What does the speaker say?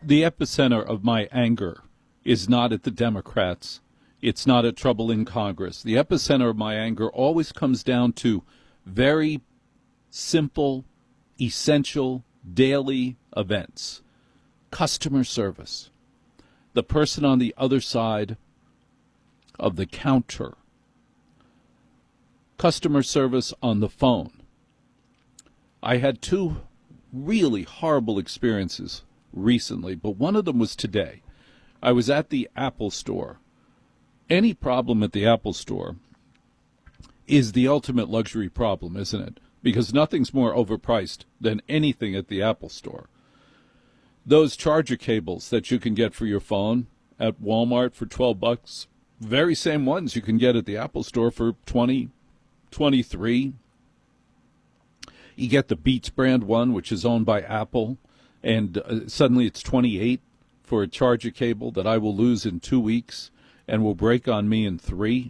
The epicenter of my anger is not at the Democrats. It's not at trouble in Congress. The epicenter of my anger always comes down to very simple, essential, daily events. Customer service. The person on the other side of the counter. Customer service on the phone. I had two really horrible experiences recently, but one of them was today. I was at the Apple Store. Any problem at the Apple Store is the ultimate luxury problem, isn't it? Because nothing's more overpriced than anything at the Apple Store. Those charger cables that you can get for your phone at Walmart for $12, very same ones you can get at the Apple Store for $20, $23. You get the Beats brand one, which is owned by Apple, and suddenly it's $28 for a charger cable that I will lose in 2 weeks and will break on me in 3.